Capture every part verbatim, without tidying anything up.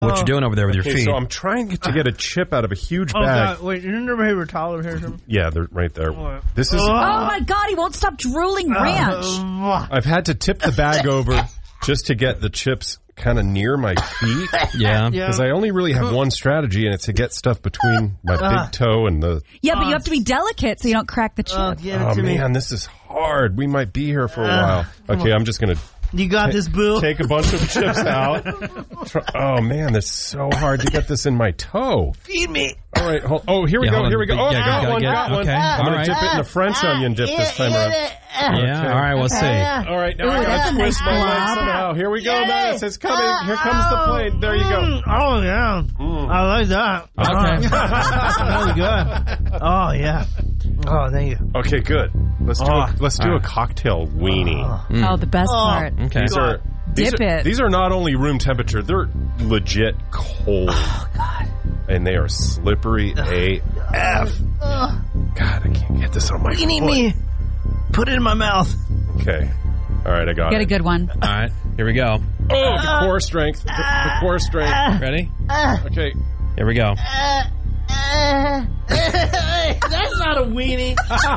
what you're doing over there with your Okay, feet. so I'm trying to get a chip out of a huge Oh, bag. God. Wait, isn't there a paper towel over here? Something? Yeah, they're right there. This is. Oh, my God. He won't stop drooling ranch. I've had to tip the bag over just to get the chips kind of near my feet. Yeah. Because I only really have one strategy, and it's to get stuff between my big toe and the... Yeah, but you have to be delicate so you don't crack the chip. Oh, give it Oh, to me. man, this is hard. We might be here for a while. Okay, I'm just going to... You got this, boo. Take a bunch of chips out. Try- Oh, man, it's so hard to get this in my toe. Feed me. All right, hold, oh, here we Yeah, go, hold here on. we go. Oh, Yeah, got gotta one, get- got one. okay, I'm all going right. to dip it in a French onion dip this time around. Yeah, all right, we'll see. All right, now I got to twist my leg somehow. Here we go, Menace. It's coming. Here comes the plate. There you go. Oh, yeah. I like that. Okay. That was good. Oh, yeah. Oh, thank you. Okay, good. Let's do a, let's do a cocktail weenie. Oh, the best part. Okay. These are these Dip are, it. These are not only room temperature; they're legit cold. Oh God! And they are slippery A F. God, I can't get this on my You need foot. me. Put it in my mouth. Okay. All right, I got Get it. a good one. All right, here we go. Oh, the core strength. The, the core strength. Ready? Okay. Here we go. That's not a weenie.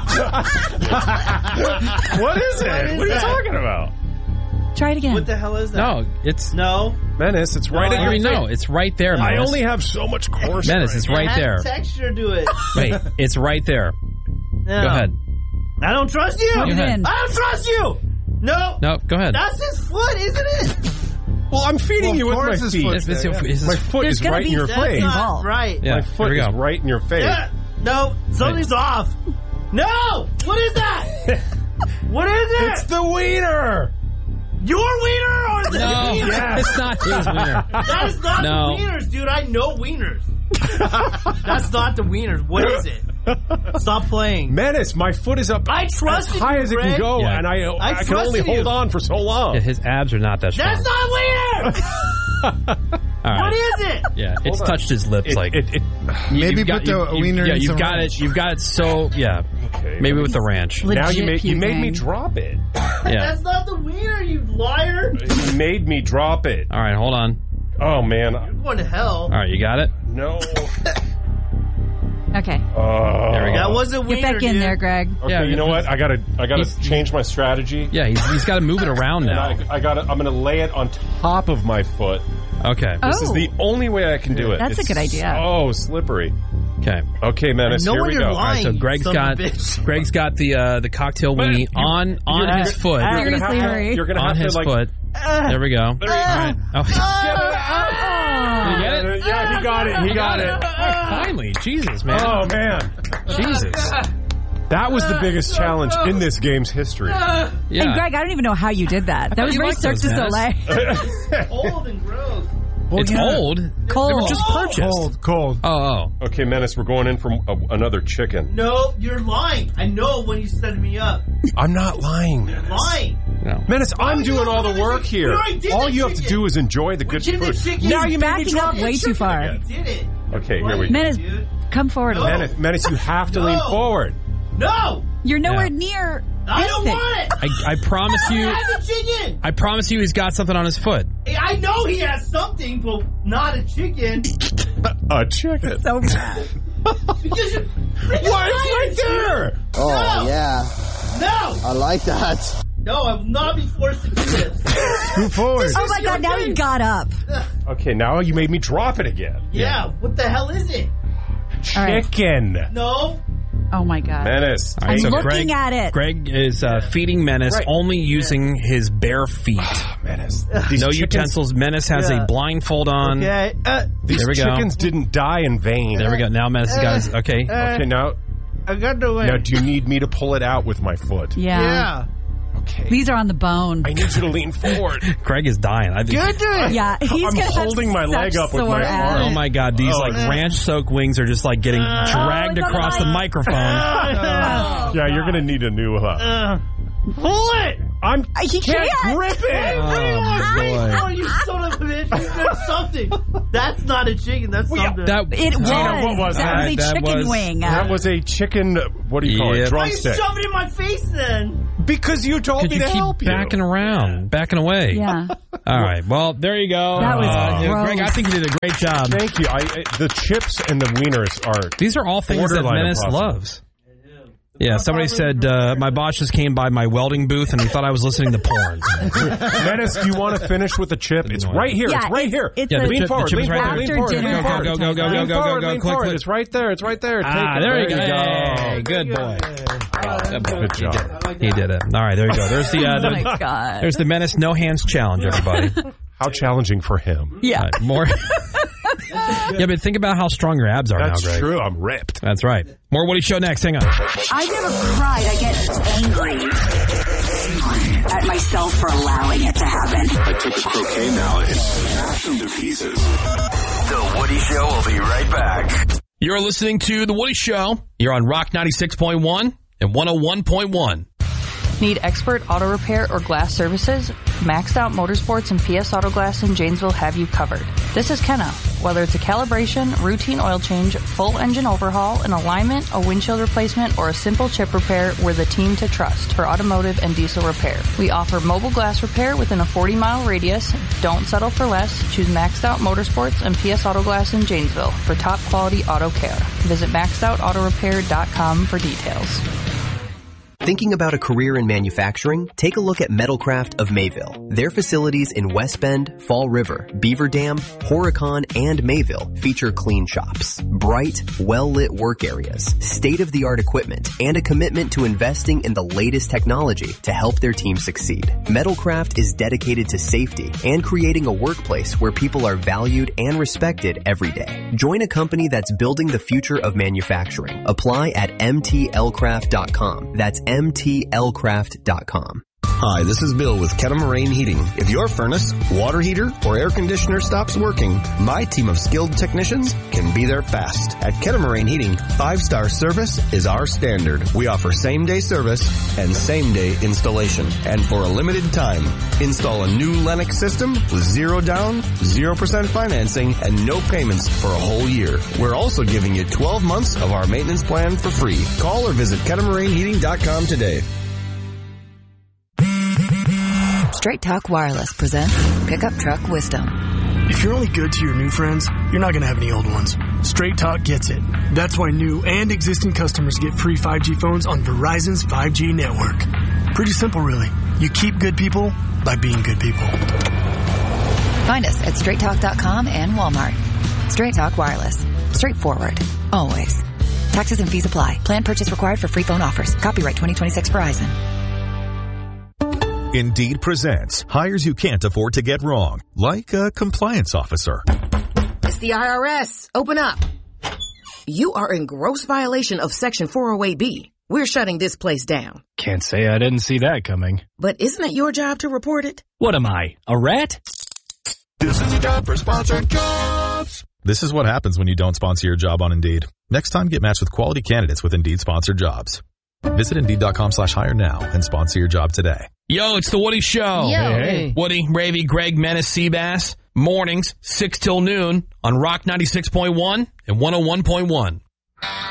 What is it? What are you talking about? Try it again. What the hell is that? No, it's... No. Menace, it's right No, at I your mean, face. no, it's right there, I Menace. only have so much core strength. Menace, it's right Add there. texture to it. Wait, it's right there. No. Go ahead. I don't trust you. Put it ahead. in. I don't trust you. No. No, go ahead. That's his foot, isn't it? Well, I'm feeding Well, you of with my course his feet. foot's It's- it's- there, it's- My foot There's is gonna right in be your That's face. Not involved. right. Yeah, My here foot we is go. right in your face. Yeah. No, something's off. No. What is that? What is it? It's the wiener. Your wiener or the No, wiener? it's not his wiener. That is not No. the wieners, dude. I know wieners. That's not the wieners. What is it? Stop playing. Menace, my foot is up I as trusted high you, as it can Greg. go, Yeah. and I I I, can only trusted hold you. on for so long. Yeah, his abs are not that strong. That's not wieners. All right. What is it? Yeah, it's on. touched his lips It- like... it- it- you- Maybe you've got- put the you- you- wiener Yeah, in you've some got ranch. it. You've got it so... Yeah. okay, Maybe with the ranch. Legit now you made you made me puking. drop it. Yeah. That's not the wiener, you liar. You made me drop it. All right, hold on. Oh man, You're going to hell. All right, you got it? no. Okay. Oh. There we go. That wasn't Get wiener, back in dude. there, Greg. Okay, Yeah, you know what? I gotta I gotta He's- change my strategy. Yeah, he's, he's got to move it around And now. I, I gotta I'm gonna lay it on top of my foot. Okay. Oh. This is the only way I can do it. That's a It's good idea. Oh, slippery. Okay. Okay, Menace, No here we wonder go. you're lying. So Greg's son of a got bitch. Greg's got the uh, the cocktail But weenie you- on on you're his gonna- foot. You're gonna Seriously, have to- hurry. You're gonna On have his to like. foot. There we go. There you go. All right. Oh. Did you get it? Yeah, he got it. He got it. Finally, Jesus, man. Oh man, Jesus. that was the biggest challenge in this game's history. And Yeah. Greg, I don't even know how you did that. That thought was you very liked Cirque those, du Menace. Soleil. Old and gross. It's yeah. old. They were Cold. just purchased. Cold, cold. Oh, oh. Okay, Menace, we're going in for a, another chicken. No, you're lying. I know when you set me up. I'm not lying, Menace. Lying. No. Menace, I'm would you doing not all the wanna work do- here. We already did All the you have to chicken. do is enjoy the good did the food. chicken. Now He's you made me backing drop up the way too chicken far. again. Did it. Okay, here we go. Menace, Dude. come forward. No. Menace, Menace, you have to No. lean forward. No, You're nowhere Yeah. near. I don't anything. want it. I, I promise I you. have a chicken. I promise you, he's got something on his foot. I know he has something, but not a chicken. A chicken. So bad. Because you're Why? It's right there. Oh, No. yeah. No, I like that. no, I will not be forced to do this. Move forward. Oh my God! Now he got up. Okay, now you made me drop it again. Yeah, what the hell is it? All right. Chicken. No, Oh my God. Menace. All right, I'm so looking Greg, at it. Greg is uh, feeding Menace Right. only using his bare feet. Menace. These No chickens, utensils. Menace has Yeah. a blindfold on. okay. Uh, These There we go. chickens didn't die in vain. There we go. Now Menace has got his. Okay. Okay, now, I got the way. now do you need me to pull it out with my foot? Yeah. Yeah. Okay. These are on the bone. I need you to lean forward. Greg is dying. I think. Yeah, he's I'm gonna have holding my such leg up with sore my abs. arm. Oh my God! These Oh, like uh, ranch soaked wings are just like getting dragged Oh, across no. the microphone. Yeah, you're gonna need a new. Uh, Uh, pull it. I'm. He can't. grip it. Oh boy! Oh, you son of a bitch! You did something. That's not a chicken. That's Well, yeah, something. That It was. Gina, what was that that? was a That chicken was- wing. That was a chicken. What do you call Yep. it? Why you Drumstick. shove it in my face then? Because you told Because me you to keep help you. backing around, backing away. Yeah. All All right. Well, there you go. That was uh, gross. Greg, I think you did a great job. Thank you. I, I, the chips and the wieners are. These are all things that borderline Menace impossible. loves. Yeah, somebody said uh, my boss just came by my welding booth and he thought I was listening to porn. Menace, do you want to finish with the chip? It's right here. Yeah, it's right it's- here. it's Yeah, a- the lean chip- forward. the chip Lean is right forward. there. Lean After forward. dinner. Lean forward. Go, go, go, go, Lean go, go, forward, go, lean click, forward. click. It's right there. It's right there. Take Ah, it. there you go. go. Hey, good boy. Good boy. Good job. He did it. All right, there you go. There's the, uh, Oh my the God. there's the Menace no hands challenge, everybody. How challenging for him. Yeah. All right, more. Yeah, but think about how strong your abs are That's now, Greg. true. I'm ripped. That's right. More Woody Show next. Hang on. I never cried. I get angry at myself for allowing it to happen. I took a croquet mallet and smashed them to pieces. The Woody Show will be right back. You're listening to The Woody Show. You're on Rock ninety-six point one and one oh one point one. Need expert auto repair or glass services? Maxed Out Motorsports and P S Auto Glass in Janesville have you covered. This is Kenna. Whether it's a calibration, routine oil change, full engine overhaul, an alignment, a windshield replacement, or a simple chip repair, we're the team to trust for automotive and diesel repair. We offer mobile glass repair within a forty mile radius. Don't settle for less. Choose Maxed Out Motorsports and P S Auto Glass in Janesville for top quality auto care. Visit maxed out auto repair dot com for details. Thinking about a career in manufacturing? Take a look at Metalcraft of Mayville. Their facilities in West Bend, Fall River, Beaver Dam, Horicon, and Mayville feature clean shops, bright, well-lit work areas, state-of-the-art equipment, and a commitment to investing in the latest technology to help their team succeed. Metalcraft is dedicated to safety and creating a workplace where people are valued and respected every day. Join a company that's building the future of manufacturing. Apply at m t l craft dot com. That's m t l craft dot com. Hi, this is Bill with Kettle-Moraine Heating. If your furnace, water heater, or air conditioner stops working, my team of skilled technicians can be there fast. At Kettle-Moraine Heating, five-star service is our standard. We offer same-day service and same-day installation. And for a limited time, install a new Lennox system with zero down, zero percent financing, and no payments for a whole year. We're also giving you twelve months of our maintenance plan for free. Call or visit kettle moraine heating dot com today. Straight Talk Wireless presents Pickup Truck Wisdom. If you're only good to your new friends, you're not going to have any old ones. Straight Talk gets it. That's why new and existing customers get free five G phones on Verizon's five G network. Pretty simple, really. You keep good people by being good people. Find us at straight talk dot com and Walmart. Straight Talk Wireless. Straightforward. Always. Taxes and fees apply. Plan purchase required for free phone offers. Copyright twenty twenty-six Verizon. Indeed presents hires you can't afford to get wrong, like a compliance officer. It's the I R S. Open up. You are in gross violation of Section four oh eight B. We're shutting this place down. Can't say I didn't see that coming. But isn't it your job to report it? What am I, a rat? This is a job for sponsored jobs. This is what happens when you don't sponsor your job on Indeed. Next time, get matched with quality candidates with Indeed sponsored jobs. Visit Indeed.com slash hire now and sponsor your job today. Yo, it's the Woody Show. Yo. Hey. Woody, Ravy, Greg, Menace, Seabass. Mornings, six till noon on Rock ninety-six point one and one oh one point one.